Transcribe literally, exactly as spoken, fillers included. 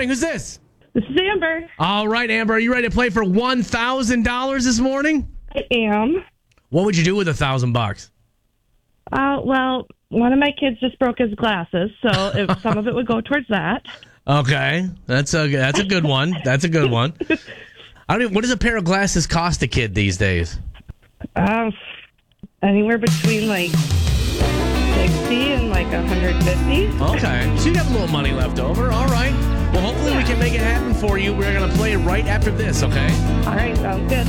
morning. Who's this? This is Amber. All right, Amber. Are you ready to play for one thousand dollars this morning? I am. What would you do with a thousand bucks? Uh, well, one of my kids just broke his glasses, so if some of it would go towards that. Okay, that's a that's a good one. That's a good one. I don't even, what does a pair of glasses cost a kid these days? Uh, anywhere between like sixty and like one hundred fifty. Okay, so you got a little money left over. All right. Well, hopefully we can make it happen for you. We're going to play it right after this, okay? All right, sounds good.